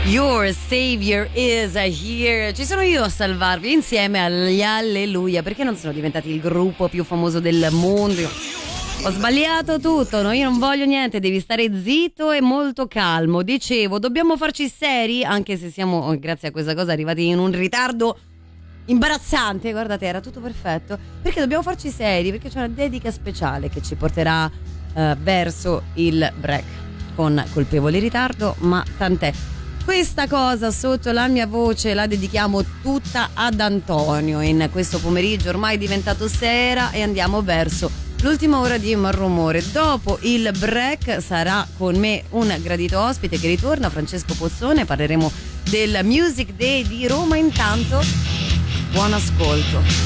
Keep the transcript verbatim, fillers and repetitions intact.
Your Savior is here. Ci sono io a salvarvi insieme agli Alleluia, perché non sono diventati il gruppo più famoso del mondo. Io ho sbagliato tutto, no? Io non voglio niente, devi stare zitto e molto calmo. Dicevo, dobbiamo farci seri, anche se siamo, grazie a questa cosa, arrivati in un ritardo imbarazzante. Guardate, era tutto perfetto. Perché dobbiamo farci seri? Perché c'è una dedica speciale che ci porterà uh, verso il break con colpevole ritardo, ma tant'è. Questa cosa sotto la mia voce la dedichiamo tutta ad Antonio in questo pomeriggio ormai diventato sera, e andiamo verso l'ultima ora di Malrumore. Dopo il break sarà con me un gradito ospite che ritorna, Francesco Pozzone. Parleremo del Music Day di Roma. Intanto buon ascolto.